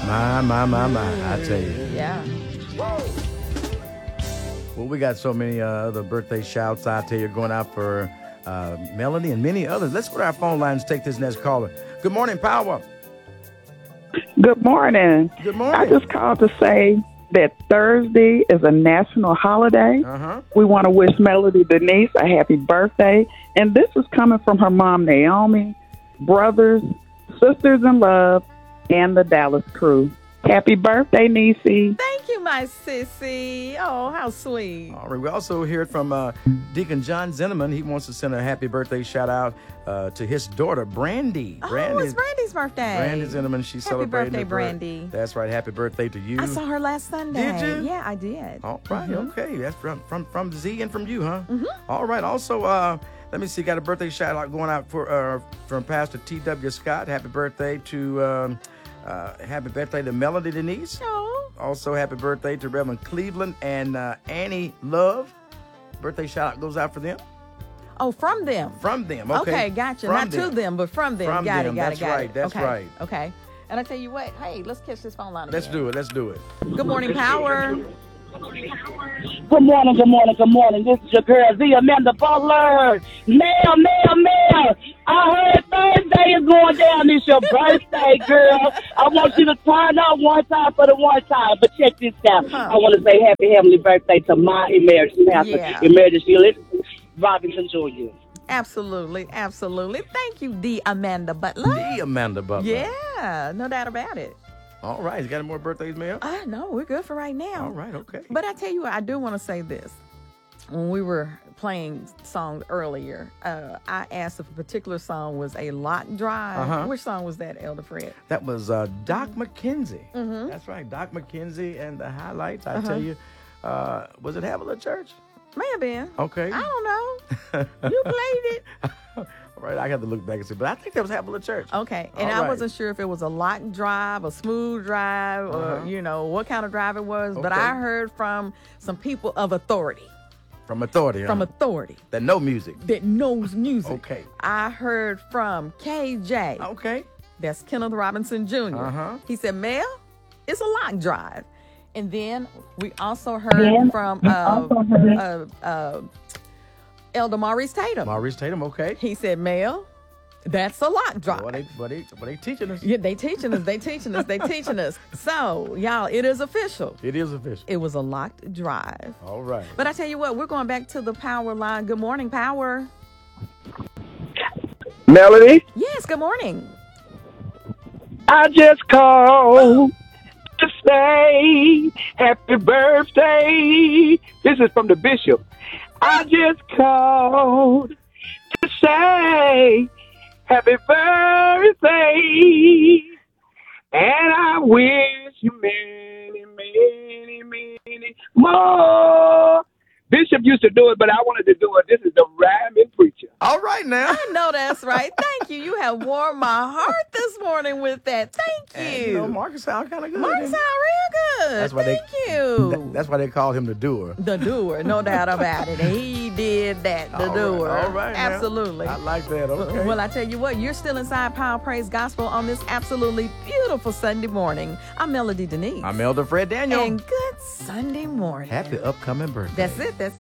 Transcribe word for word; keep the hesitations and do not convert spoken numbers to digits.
My, my, my, my, I tell you. Yeah. Well, we got so many uh, other birthday shouts out there going out for uh, Melody and many others. Let's go to our phone lines, take this next caller. Good morning, Power. Good morning. Good morning. I just called to say that Thursday is a national holiday. Uh-huh. We want to wish Melody Denise a happy birthday. And this is coming from her mom, Naomi, brothers, sisters in love, and the Dallas crew. Happy birthday, Niecy. Thank you, my sissy. Oh, how sweet. All right. We also heard from uh, Deacon John Zinneman. He wants to send a happy birthday shout out uh, to his daughter, Brandy. Oh, Brandy, it's Brandy's birthday. Brandy Zinneman. She's Happy celebrating birthday, her birth- Brandy. That's right. Happy birthday to you. I saw her last Sunday. Did you? Yeah, I did. All right. Mhm. Okay. That's from, from, from Z and from you, huh? Mhm. All right. Also, uh, let me see. Got a birthday shout out going out for uh, from Pastor T W. Scott. Happy birthday to um, uh, happy birthday to Melody Denise. Oh. Also, happy birthday to Reverend Cleveland and uh, Annie Love. Birthday shout out goes out for them. Oh, from them. From them. Okay, Okay, gotcha. From Not to them, but from them. From got them. it, got That's it, got right. it. That's okay. right. Okay. And I tell you what, hey, let's catch this phone line Let's again. do it. Let's do it. Good morning, Power. Good morning, good morning, good morning. This is your girl, Z Amanda Butler. Mel, Mel, Mel. I heard Thursday is going down. It's your birthday, girl. I want you to turn up one time for the one time. But check this out. Huh. I want to say happy heavenly birthday to my emeritus pastor, Yeah. Emeritus Felix Robinson Junior Absolutely, absolutely. Thank you, D. Amanda Butler. The Amanda Butler. Yeah, no doubt about it. All right. You got any more birthdays, Mel? Uh, no, we're good for right now. All right. Okay. But I tell you what, I do want to say this. When we were playing songs earlier, uh, I asked if a particular song was a lock drive. Uh-huh. Which song was that, Elder Fred? That was uh, Doc McKenzie. Mhm. That's right. Doc McKenzie and the highlights. I Uh-huh. tell you, uh, was it Have a Little Church? May have been. Okay. I don't know. You played it. All right. I got to look back and see. But I think that was Have a Little Church. Okay, and All I right. wasn't sure if it was a lock drive, a smooth drive, or, Uh-huh. you know, what kind of drive it was. But Okay. I heard from some people of authority, From Authority. from huh? authority That know music. that knows music. Okay. I heard from K J. Okay. That's Kenneth Robinson Junior Uh-huh. He said, Mel, it's a lock drive. And then we also heard Yeah. from We uh, also heard- uh, uh, Elder Maurice Tatum. Maurice Tatum. Okay. He said, Mel, that's a lock drive. What they, what they, what they teaching us? Yeah, they teaching us, they teaching us, they teaching us. So, y'all, it is official. It is official. It was a locked drive. All right. But I tell you what, we're going back to the power line. Good morning, Power. Melody, Yes, good morning. I just called to say happy birthday. This is from the bishop. I just called to say happy birthday. And I wish you many, many, many more. Bishop used to do it, but I wanted to do it. This is the rhyming preacher. All right now. I know that's right. Thank you. You have warmed my heart this morning with that. Thank And, you. you know, Marcus sound kind of good. Mark didn't sound he? real good. That's why they- Thank you. That- that's why they call him the doer. The doer, no doubt about it. And he did that, the All right, doer. all right now. Absolutely. I like that. Okay. Well, I tell you what, you're still inside Power Praise Gospel on this absolutely beautiful Sunday morning. I'm Melody Denise. I'm Elder Fred Daniel. And good Sunday morning. Happy upcoming birthday. That's it. That's